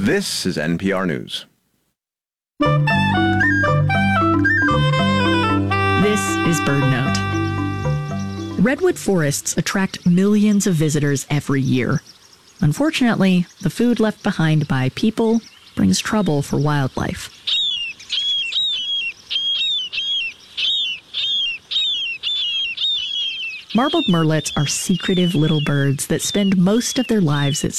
This is NPR News. This is BirdNote. Redwood forests attract millions of visitors every year. Unfortunately, the food left behind by people brings trouble for wildlife. Marbled murrelets are secretive little birds that spend most of their lives at